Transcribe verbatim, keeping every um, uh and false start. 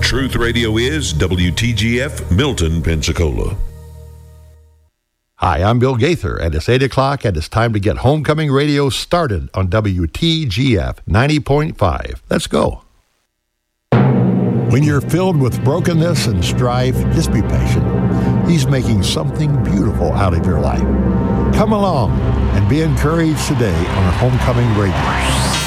Truth Radio is W T G F, Milton, Pensacola. Hi, I'm Bill Gaither, and it's eight o'clock, and it's time to get Homecoming Radio started on W T G F ninety point five. Let's go. When you're filled with brokenness and strife, just be patient. He's making something beautiful out of your life. Come along and be encouraged today on Homecoming Radio.